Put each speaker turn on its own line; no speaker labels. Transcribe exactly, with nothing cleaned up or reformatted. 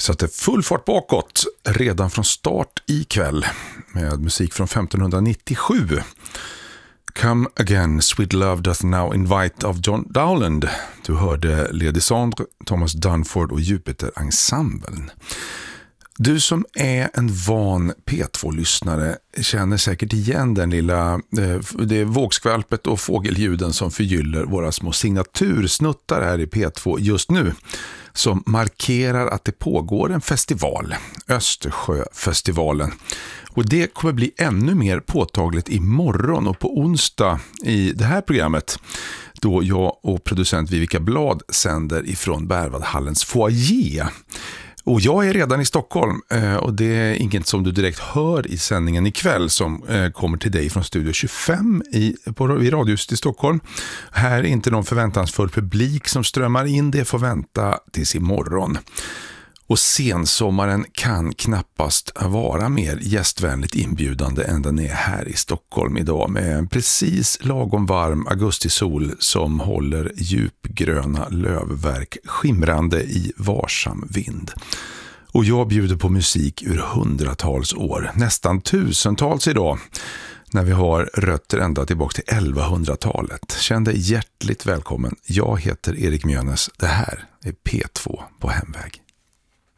Så att det är full fart bakåt redan från start ikväll med musik från femtonhundranittiosju. Come Again, Sweet Love Doth Now Invite av John Dowland. Du hörde Lady Sandre, Thomas Dunford och Jupiter-ensemblen. Du som är en van P två-lyssnare känner säkert igen den lilla det vågskvalpet och fågelljuden som förgyller våra små signatursnuttar här i P två just nu, som markerar att det pågår en festival, Östersjöfestivalen. Och det kommer bli ännu mer påtagligt imorgon och på onsdag i det här programmet, då jag och producent Vivica Blad sänder ifrån Berwaldhallens foyer. Och jag är redan i Stockholm och det är inget som du direkt hör i sändningen ikväll som kommer till dig från Studio tjugofem i, på, i Radiohuset i Stockholm. Här är inte någon förväntansfull publik som strömmar in, det får vänta tills imorgon. Och sensommaren kan knappast vara mer gästvänligt inbjudande än den är här i Stockholm idag, med en precis lagom varm augustisol som håller djupgröna lövverk skimrande i varsam vind. Och jag bjuder på musik ur hundratals år, nästan tusentals idag, när vi har rötter ända tillbaka till elvahundratalet. Känn dig hjärtligt välkommen. Jag heter Erik Mjönes. Det här är P två på hemväg.